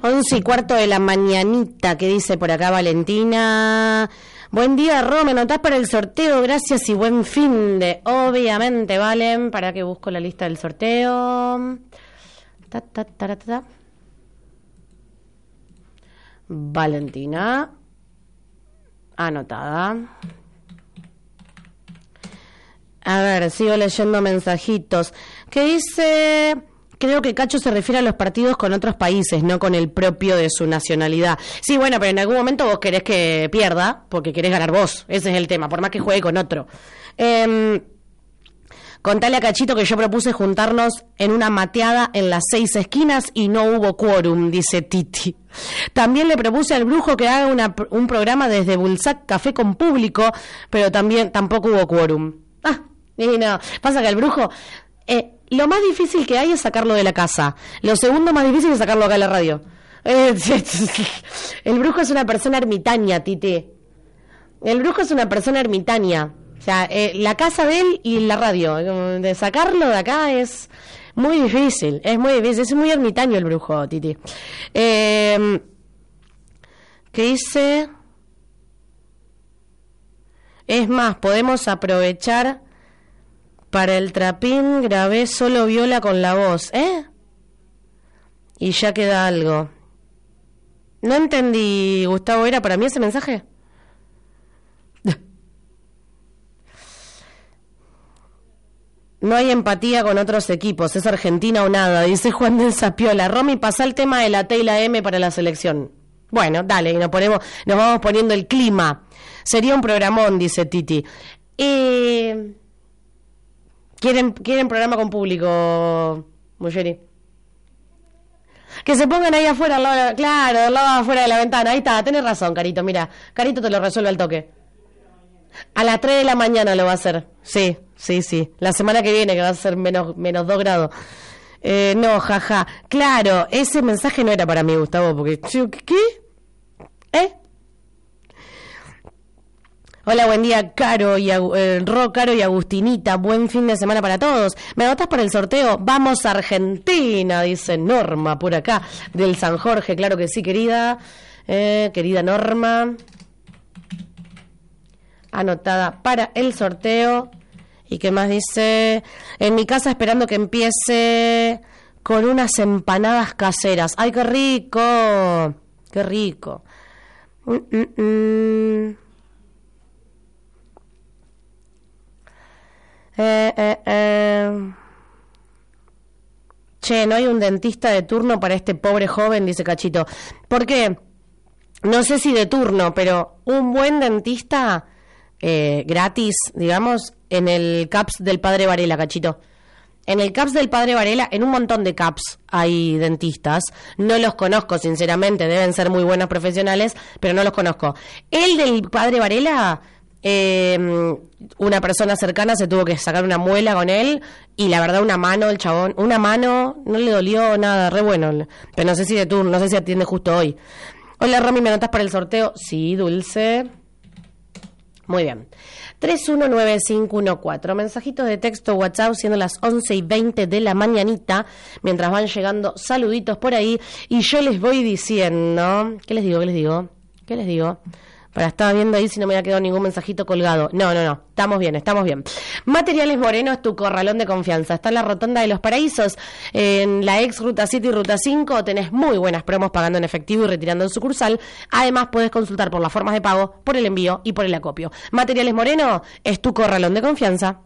11:15 de la mañanita, ¿qué dice por acá Valentina? Buen día, Ro, me anotás para el sorteo, gracias y buen fin de... Obviamente, Valen, para que busco la lista del sorteo. Valentina, anotada. A ver, sigo leyendo mensajitos. ¿Qué dice? Creo que Cacho se refiere a los partidos con otros países, no con el propio de su nacionalidad. Sí, bueno, pero en algún momento vos querés que pierda, porque querés ganar vos. Ese es el tema, por más que juegue con otro. Contale a Cachito que yo propuse juntarnos en una mateada en las 6 esquinas y no hubo quórum, dice Titi. También le propuse al Brujo que haga un programa desde Bulsac Café con público, pero tampoco hubo quórum. Y no, pasa que el Brujo, lo más difícil que hay es sacarlo de la casa. Lo segundo más difícil es sacarlo acá en la radio. El Brujo es una persona ermitaña, Titi. El Brujo es una persona ermitaña. O sea, la casa de él y la radio. De sacarlo de acá es muy difícil. Es muy difícil. Es muy ermitaño el Brujo, Titi. ¿Qué dice? Es más, podemos aprovechar... Para el trapín grabé solo viola con la voz, y ya queda algo. No entendí, Gustavo, ¿era para mí ese mensaje? No hay empatía con otros equipos, es Argentina o nada, dice Juan del Zapiola. Romy, pasa el tema de la T y la M para la selección. Bueno, dale, nos vamos poniendo el clima. Sería un programón, dice Titi. ¿Quieren programa con público, Muggeri? Que se pongan ahí afuera, al lado afuera de la ventana. Ahí está, tenés razón, Carito, mira. Carito te lo resuelve al toque. A las 3 de la mañana lo va a hacer. Sí. La semana que viene, que va a ser menos 2 grados. No, jaja. Claro, ese mensaje no era para mí, Gustavo, porque... ¿Qué? Hola, buen día, Caro y Agustinita. Buen fin de semana para todos. ¿Me anotas para el sorteo? Vamos a Argentina, dice Norma por acá, del San Jorge. Claro que sí, querida. Querida Norma. Anotada para el sorteo. ¿Y qué más dice? En mi casa esperando que empiece con unas empanadas caseras. ¡Ay, qué rico! ¡Qué rico! Che, no hay un dentista de turno para este pobre joven, dice Cachito. ¿Por qué? No sé si de turno, pero un buen dentista gratis, digamos, en el CAPS del Padre Varela, Cachito. En el CAPS del Padre Varela, en un montón de CAPS hay dentistas. No los conozco, sinceramente, deben ser muy buenos profesionales, pero no los conozco. El del Padre Varela... una persona cercana se tuvo que sacar una muela con él y la verdad el chabón, una mano, no le dolió nada, re bueno, pero no sé si de turno, no sé si atiende justo hoy. Hola Romy, ¿me anotas para el sorteo? Sí, Dulce. Muy bien. 319514, mensajitos de texto WhatsApp siendo las 11:20 de la mañanita, mientras van llegando saluditos por ahí y yo les voy diciendo, ¿qué les digo? Estaba viendo ahí si no me había quedado ningún mensajito colgado. No. Estamos bien. Materiales Moreno es tu corralón de confianza. Está en la Rotonda de los Paraísos. En la ex Ruta 7 y Ruta 5 tenés muy buenas promos pagando en efectivo y retirando en sucursal. Además, puedes consultar por las formas de pago, por el envío y por el acopio. Materiales Moreno es tu corralón de confianza.